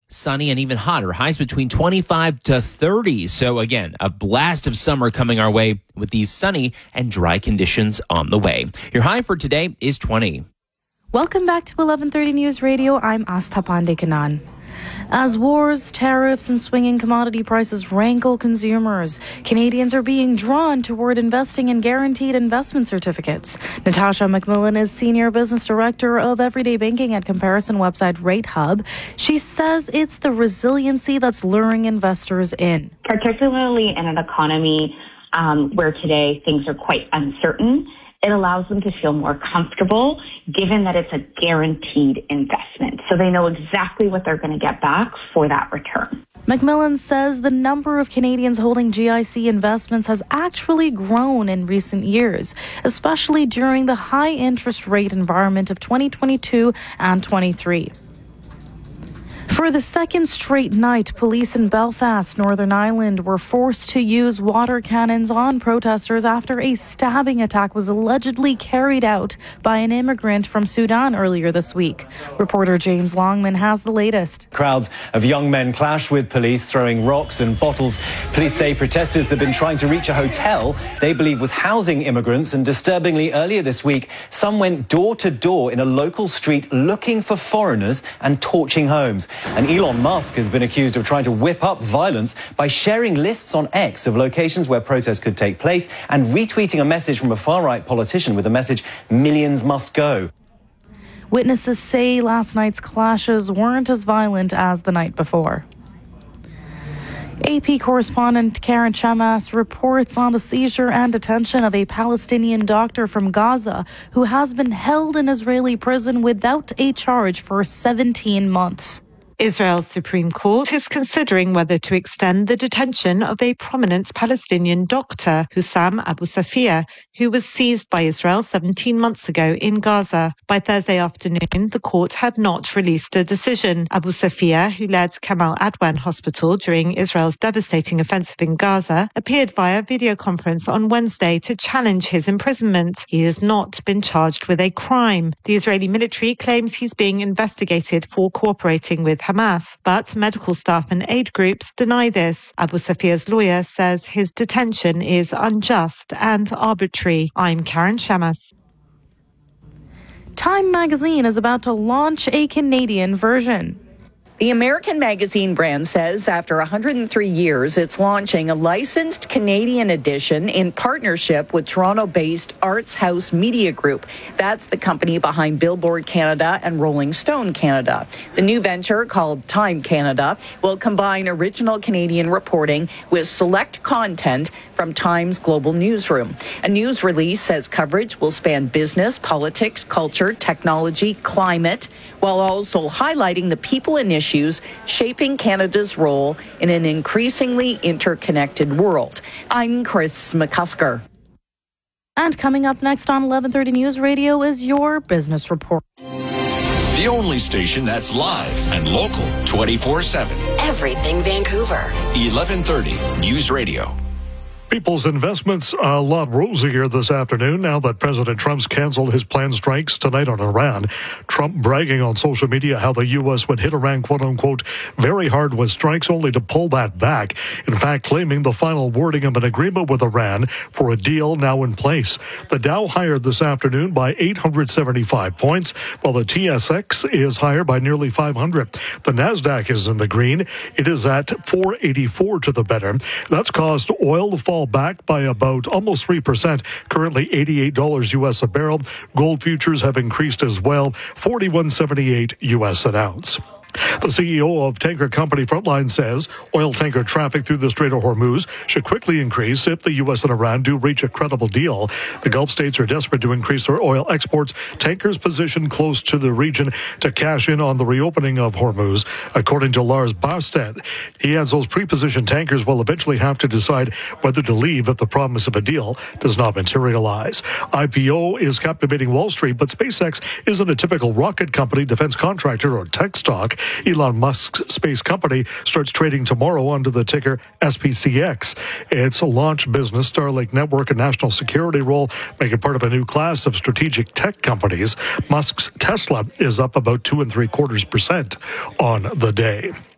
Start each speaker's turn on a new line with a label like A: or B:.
A: sunny and even hotter. Highs between 25 to 30. So again, a blast of summer coming our way with these sunny and dry conditions on the way. Your high for today is 20.
B: Welcome back to 1130 News Radio. I'm Astha Pandekanan. As wars, tariffs, and swinging commodity prices rankle consumers, Canadians are being drawn toward investing in guaranteed investment certificates. Natasha McMillan is Senior Business Director of Everyday Banking at comparison website RateHub. She says it's the resiliency that's luring investors in.
C: Particularly in an economy where today things are quite uncertain, it allows them to feel more comfortable given that it's a guaranteed investment. So they know exactly what they're going to get back for that return.
B: McMillan says the number of Canadians holding GIC investments has actually grown in recent years, especially during the high interest rate environment of 2022 and 23. For the second straight night, police in Belfast, Northern Ireland, were forced to use water cannons on protesters after a stabbing attack was allegedly carried out by an immigrant from Sudan earlier this week. Reporter James Longman has the latest.
D: Crowds of young men clashed with police, throwing rocks and bottles. Police say protesters had been trying to reach a hotel they believe was housing immigrants, and disturbingly, earlier this week, some went door to door in a local street looking for foreigners and torching homes. And Elon Musk has been accused of trying to whip up violence by sharing lists on X of locations where protests could take place and retweeting a message from a far-right politician with the message, "Millions must go."
B: Witnesses say last night's clashes weren't as violent as the night before. AP correspondent Karen Shamas reports on the seizure and detention of a Palestinian doctor from Gaza who has been held in Israeli prison without a charge for 17 months.
E: Israel's Supreme Court is considering whether to extend the detention of a prominent Palestinian doctor, Hussam Abu Safia, who was seized by Israel 17 months ago in Gaza. By Thursday afternoon, the court had not released a decision. Abu Safia, who led Kamal Adwan Hospital during Israel's devastating offensive in Gaza, appeared via video conference on Wednesday to challenge his imprisonment. He has not been charged with a crime. The Israeli military claims he's being investigated for cooperating with Hamas, but medical staff and aid groups deny this. Abu Safia's lawyer says his detention is unjust and arbitrary. I'm Karen Shamas.
B: Time magazine is about to launch a Canadian version.
F: The American magazine brand says after 103 years, it's launching a licensed Canadian edition in partnership with Toronto-based Arts House Media Group. That's the company behind Billboard Canada and Rolling Stone Canada. The new venture, called Time Canada, will combine original Canadian reporting with select content from Time's global newsroom. A news release says coverage will span business, politics, culture, technology, climate, while also highlighting the people and issues shaping Canada's role in an increasingly interconnected world. I'm Chris McCusker.
B: And coming up next on 1130 News Radio is your business report.
G: The only station that's live and local 24/7.
H: Everything Vancouver.
G: 1130 News Radio.
I: People's investments a lot rosier this afternoon now that President Trump's canceled his planned strikes tonight on Iran. Trump bragging on social media how the U.S. would hit Iran, quote-unquote, very hard with strikes, only to pull that back. In fact, claiming the final wording of an agreement with Iran for a deal now in place. The Dow higher this afternoon by 875 points, while the TSX is higher by nearly 500. The NASDAQ is in the green. It is at 484 to the better. That's caused oil to fall back by about almost 3%, currently $88 U.S. a barrel. Gold futures have increased as well, $41.78 U.S. an ounce. The CEO of tanker company Frontline says oil tanker traffic through the Strait of Hormuz should quickly increase if the U.S. and Iran do reach a credible deal. The Gulf states are desperate to increase their oil exports. Tankers positioned close to the region to cash in on the reopening of Hormuz, according to Lars Barstad. He adds those pre-positioned tankers will eventually have to decide whether to leave if the promise of a deal does not materialize. IPO is captivating Wall Street, but SpaceX isn't a typical rocket company, defense contractor, or tech stock. Elon Musk's space company starts trading tomorrow under the ticker SPCX. Its launch business, Starlink Network, and national security role make it part of a new class of strategic tech companies. Musk's Tesla is up about 2.75% on the day.